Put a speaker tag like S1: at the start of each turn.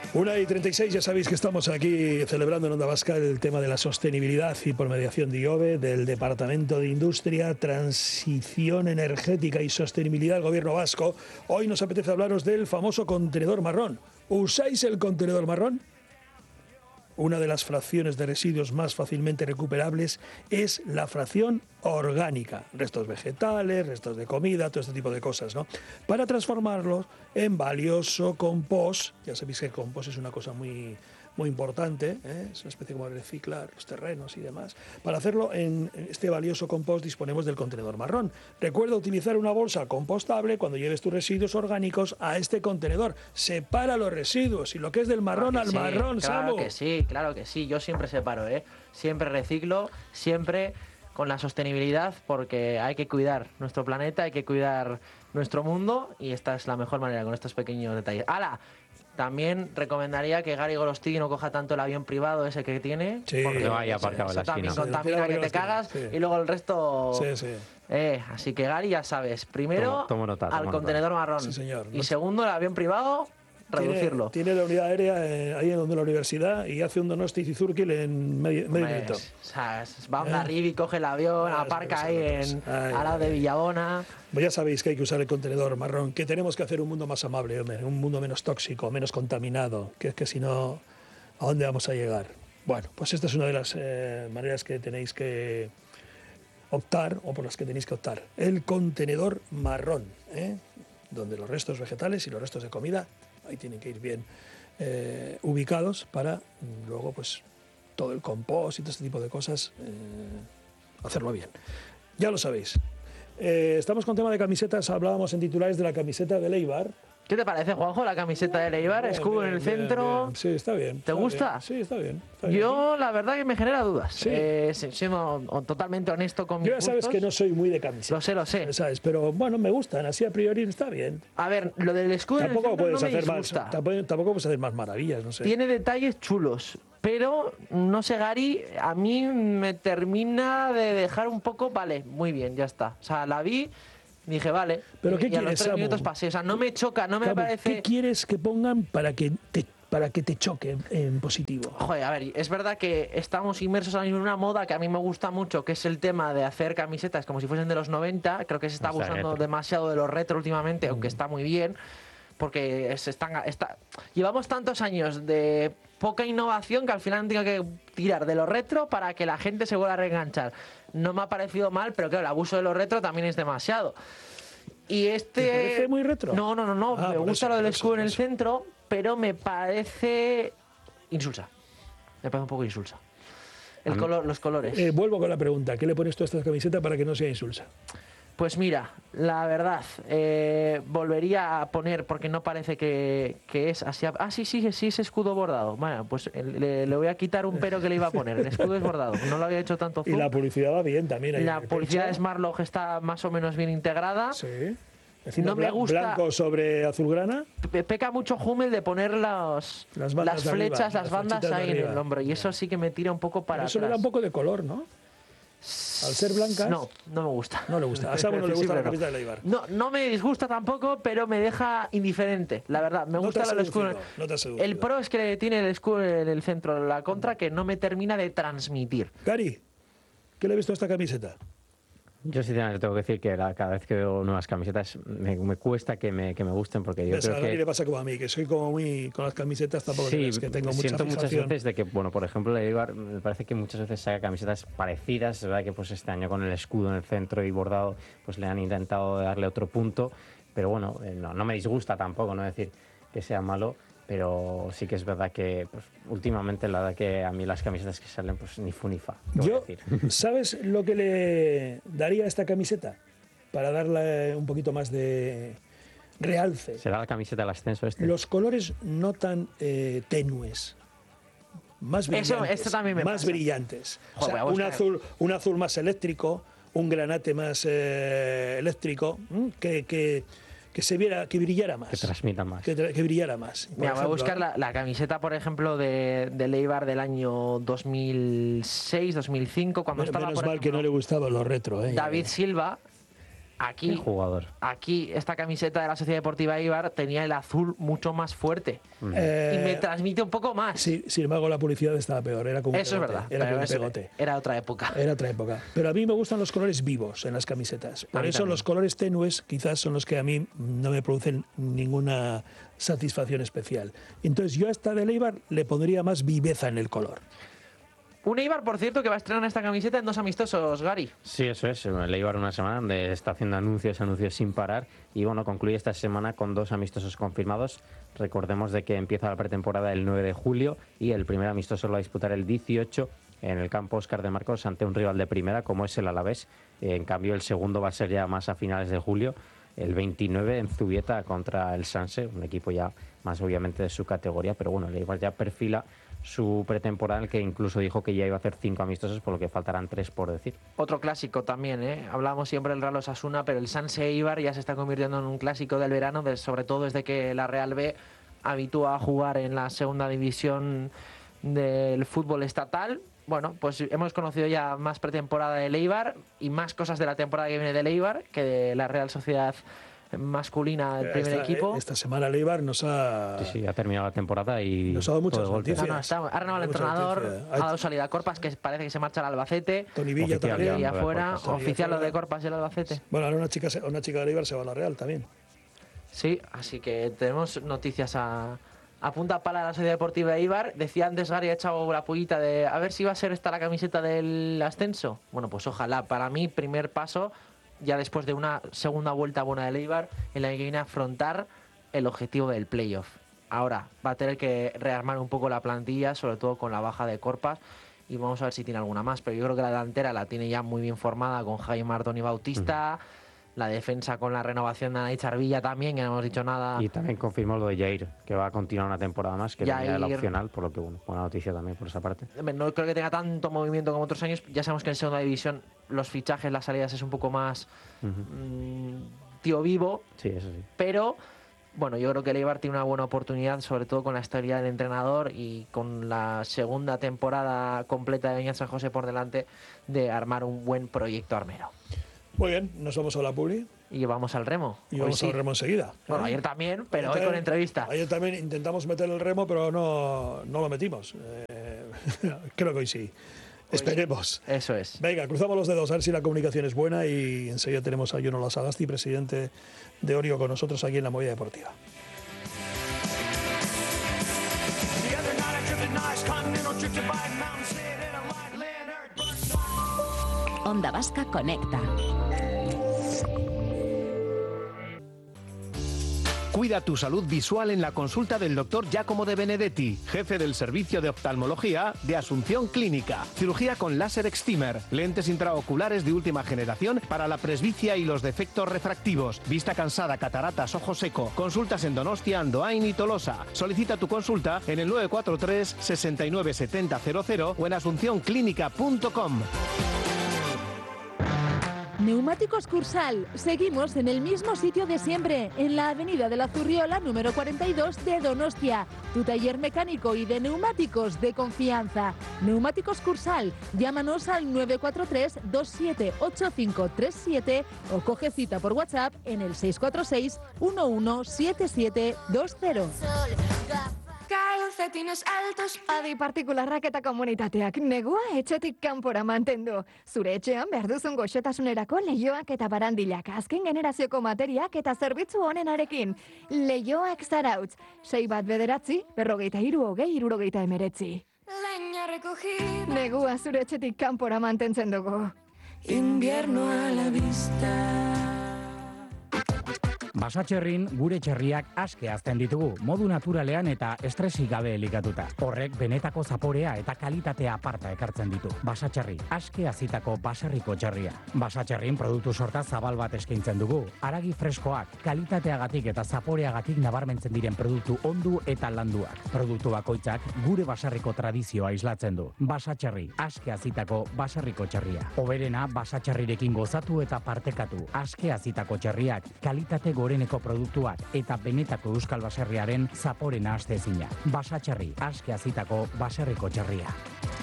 S1: 1:36, ya sabéis que estamos aquí celebrando en Onda Vasca el tema de la sostenibilidad y por mediación de IOBE, del Departamento de Industria, Transición Energética y Sostenibilidad del Gobierno Vasco. Hoy nos apetece hablaros del famoso contenedor marrón. ¿Usáis el contenedor marrón? Una de las fracciones de residuos más fácilmente recuperables es la fracción orgánica, restos vegetales, restos de comida, todo este tipo de cosas, ¿no? Para transformarlos en valioso compost. Ya sabéis que el compost es una cosa muy importante, ¿eh? Es una especie como reciclar los terrenos y demás. Para hacerlo en este valioso compost disponemos del contenedor marrón. Recuerda utilizar una bolsa compostable cuando lleves tus residuos orgánicos a este contenedor. Separa los residuos y lo que es del marrón al marrón,
S2: Samu.
S3: Claro que sí. Yo siempre separo, ¿eh? Siempre reciclo, siempre con la sostenibilidad, porque hay que cuidar nuestro planeta, hay que cuidar nuestro mundo y esta es la mejor manera con estos pequeños detalles. ¡Hala! También recomendaría que Gary Golostigui no coja tanto el avión privado ese que tiene, porque
S2: no haya aparcado en la esquina.
S3: También contamina que te cagas y luego el resto... así que Gary, ya sabes, primero
S2: tomo nota,
S3: al contenedor marrón.
S1: Sí, señor.
S3: Y segundo, el avión privado, reducirlo.
S1: Tiene la unidad aérea ahí en donde la universidad y hace un Donosti-Zurkil en medio minuto.
S3: O sea, va a Hondarribia y coge el avión, aparca ahí al lado de Villabona.
S1: Pues ya sabéis que hay que usar el contenedor marrón, que tenemos que hacer un mundo más amable, hombre, un mundo menos tóxico, menos contaminado, que es que si no, ¿a dónde vamos a llegar? Bueno, pues esta es una de las maneras que tenéis que optar, o por las que tenéis que optar. El contenedor marrón, donde los restos vegetales y los restos de comida ahí tienen que ir bien ubicados para luego pues todo el compost y todo este tipo de cosas hacerlo bien. Ya lo sabéis. Estamos con tema de camisetas, hablábamos en titulares de la camiseta de Eibar.
S3: ¿Qué te parece, Juanjo, la camiseta de Eibar? Escudo en el centro.
S1: Bien. Sí, está bien.
S3: ¿Te gusta?
S1: Bien. Sí, está bien.
S3: Yo, la verdad, que me genera dudas.
S1: Sí.
S3: Siendo totalmente honesto con mis
S1: Yo ya sabes
S3: gustos,
S1: que no soy muy de camisetas.
S3: Lo sé.
S1: ¿Sabes? Pero bueno, me gustan, así a priori está bien.
S3: A ver, lo del escudo en el centro no me disgusta.
S1: Tampoco puedes hacer más maravillas, no sé.
S3: Tiene detalles chulos, pero no sé, Gary, a mí me termina de dejar un poco, vale, muy bien, ya está. O sea, la vi, dije, vale,
S1: ¿pero qué
S3: y a los
S1: quieres,
S3: 3 minutos pasé. O sea, no me choca, no me parece...
S1: ¿Qué quieres que pongan para que te choque en positivo?
S3: Joder, a ver, es verdad que estamos inmersos ahora mismo en una moda que a mí me gusta mucho, que es el tema de hacer camisetas como si fuesen de los 90. Creo que se está abusando demasiado de los retro últimamente, aunque está muy bien, porque llevamos tantos años de poca innovación que al final han tenido que tirar de lo retro para que la gente se vuelva a reenganchar. No me ha parecido mal, pero claro, el abuso de lo retro también es demasiado. Y
S1: ¿Te parece muy retro?
S3: No. Me gusta lo del escudo en el centro, pero me parece insulsa. Me parece un poco insulsa. Los colores.
S1: Vuelvo con la pregunta. ¿Qué le pones tú a esta camiseta para que no sea insulsa?
S3: Pues mira, la verdad, volvería a poner, porque no parece que es así. Ah, sí, es escudo bordado. Bueno, pues le voy a quitar un pero que le iba a poner. El escudo es bordado, no lo había hecho tanto zoom.
S1: Y la publicidad va bien también.
S3: La publicidad de Smartlock está más o menos bien integrada.
S1: Sí.
S3: No me gusta.
S1: Blanco sobre azulgrana.
S3: Peca mucho Hummel de poner las flechas, las bandas ahí en el hombro. Y eso sí que me tira un poco para atrás.
S1: Eso le da un poco de color, ¿no? Al ser blancas.
S3: No me gusta.
S1: No le gusta. A Samu no le gusta la camiseta de Eibar.
S3: No me disgusta tampoco, pero me deja indiferente. La verdad, me gusta el escudo. El pro es que tiene el escudo en el centro, la contra que no me termina de transmitir.
S1: Gary, ¿qué le he visto a esta camiseta?
S2: Yo sinceramente tengo que decir que cada vez que veo nuevas camisetas me cuesta que me gusten, porque yo creo
S1: que... A Gary le pasa como a mí, que soy como muy... Con las camisetas tampoco crees que tengo mucha
S2: siento
S1: fijación.
S2: Muchas veces de que, bueno, por ejemplo, el Eibar me parece que muchas veces saca camisetas parecidas. Es verdad que pues este año con el escudo en el centro y bordado pues le han intentado darle otro punto, pero bueno, no me disgusta tampoco, no decir que sea malo, pero sí que es verdad que pues, últimamente la verdad que a mí las camisetas que salen pues ni fu ni fa.
S1: Yo, ¿sabes lo que le daría a esta camiseta? Para darle un poquito más de realce.
S2: ¿Será la camiseta del ascenso este?
S1: Los colores no tan tenues. Más brillantes.
S3: Esto también me
S1: más
S3: pasa.
S1: Brillantes.
S3: Joder,
S1: o sea, un azul más eléctrico, un granate más eléctrico, que se viera, que brillara más.
S2: Que transmita más.
S1: Que brillara más.
S3: Mira, voy a buscar la camiseta, por ejemplo, de Eibar del año 2006, 2005, cuando estaba,
S1: menos
S3: por
S1: mal
S3: ejemplo,
S1: que no le gustaba lo retro.
S3: David Silva. Aquí,
S2: jugador.
S3: Aquí, esta camiseta de la Sociedad Deportiva Eibar tenía el azul mucho más fuerte. Y me transmite un poco más.
S1: Sí, sin embargo, la publicidad estaba peor. Era como un
S3: Eso
S1: pegote,
S3: es verdad.
S1: Era como un
S3: Eso
S1: pegote.
S3: era otra época.
S1: Era otra época. Pero a mí me gustan los colores vivos en las camisetas. Por eso
S3: también.
S1: los colores tenues quizás son los que a mí no me producen ninguna satisfacción especial. Entonces yo a esta de Eibar le pondría más viveza en el color.
S3: Un Eibar, por cierto, que va a estrenar esta camiseta en 2 amistosos, Gary.
S2: Sí, eso es. El Eibar una semana donde está haciendo anuncios sin parar. Y bueno, concluye esta semana con 2 amistosos confirmados. Recordemos de que empieza la pretemporada el 9 de julio y el primer amistoso lo va a disputar el 18 en el campo Óscar de Marcos ante un rival de primera como es el Alavés. En cambio, el segundo va a ser ya más a finales de julio, el 29 en Zubieta contra el Sanse, un equipo ya más obviamente de su categoría. Pero bueno, el Eibar ya perfila su pretemporada, en el que incluso dijo que ya iba a hacer 5 amistosos, por lo que faltarán 3 por decir.
S3: Otro clásico también, ¿eh? Hablamos siempre del Real Osasuna, pero el Sanse Eibar ya se está convirtiendo en un clásico del verano, sobre todo desde que la Real B habitúa a jugar en la segunda división del fútbol estatal. Bueno, pues hemos conocido ya más pretemporada del Eibar y más cosas de la temporada que viene del Eibar que de la Real Sociedad masculina del primer equipo.
S1: Esta semana el Eibar nos ha...
S2: Sí, ha terminado la temporada y
S1: nos ha dado muchas
S2: noticias.
S3: Ha renovado el entrenador, ha dado salida a Corpas, que parece que se marcha al Albacete.
S1: Toni Villa también.
S3: Y afuera, oficial lo de Corpas y el Albacete.
S1: Bueno, ahora una chica del Eibar se va a la Real también.
S3: Sí, así que tenemos noticias a punta pala de la Sociedad Deportiva de Eibar. Decía antes Gary, ha echado la pullita de a ver si va a ser esta la camiseta del ascenso. Bueno, pues ojalá. Para mí, primer paso, ya después de una segunda vuelta buena del Eibar, en la que viene a afrontar el objetivo del playoff. Ahora va a tener que rearmar un poco la plantilla, sobre todo con la baja de Corpas, y vamos a ver si tiene alguna más. Pero yo creo que la delantera la tiene ya muy bien formada con Jaime Martón y Bautista. La defensa con la renovación de Anaí Charvilla también, que no hemos dicho nada.
S2: Y también confirmó lo de Jair, que va a continuar una temporada más, que venía de la opcional, por lo que bueno, buena noticia también por esa parte.
S3: No creo que tenga tanto movimiento como otros años. Ya sabemos que en segunda división los fichajes, las salidas es un poco más tío vivo.
S2: Sí, eso sí.
S3: Pero bueno, yo creo que el Eibar tiene una buena oportunidad, sobre todo con la estabilidad del entrenador y con la segunda temporada completa de Beñat San José por delante, de armar un buen proyecto armero.
S1: Muy bien, nos vamos a la publi.
S3: Y vamos al remo.
S1: Y vamos al remo enseguida.
S3: Bueno, ayer también, pero hoy con entrevista.
S1: Ayer también intentamos meter el remo, pero no lo metimos. Creo que hoy sí. Esperemos.
S3: Eso es.
S1: Venga, cruzamos los dedos a ver si la comunicación es buena y enseguida tenemos a Jono Lasagasti, presidente de Orio, con nosotros aquí en la Movida Deportiva.
S4: Onda Vasca Conecta.
S5: Cuida tu salud visual en la consulta del Dr. Giacomo De Benedetti, jefe del servicio de oftalmología de Asunción Clínica. Cirugía con láser excimer, lentes intraoculares de última generación para la presbicia y los defectos refractivos, vista cansada, cataratas, ojo seco. Consultas en Donostia, Andoain y Tolosa. Solicita tu consulta en el 943 69 70 00 o en asuncionclínica.com.
S6: Neumáticos Cursal. Seguimos en el mismo sitio de siempre, en la avenida de la Zurriola, número 42 de Donostia. Tu taller mecánico y de neumáticos de confianza. Neumáticos Cursal. Llámanos al 943 278537 o coge cita por WhatsApp en el 646 117720.
S7: Calcetines altos. Adi partikularrak eta komunitateak negua etxetik kanpora mantendu. Zure etxean behar duzun goxotasunerako leihoak eta barandilak, azken generazioko materiak eta zerbitzu honenarekin. Leihoak Zarautz. 6-9-43-43-20-79. Negua zure etxetik kanpora mantentzen dugu.
S8: Invierno a la vista. Basatxerrin gure txerriak aske hazten ditugu, modu naturalean eta estresik gabe elikatuta. Horrek benetako zaporea eta kalitatea aparta ekartzen ditu. Basatxerri, aske hazitako baserriko txerria. Basatxerrin produktu sorta zabal bat eskaintzen dugu. Haragi freskoak, kalitateagatik eta zaporeagatik nabarmentzen diren produktu ondu eta landuak. Produktu bakoitzak gure baserriko tradizioa islatzen du. Basatxerri, aske hazitako baserriko txerria. Hoberena basatxerrirekin gozatu eta partekatu. Aske hazitako txerriak, kalitate goreneko produktuak eta benetako euskal baserriaren zaporena astezina. Basatxerri, aske hazitako baserriko txerria.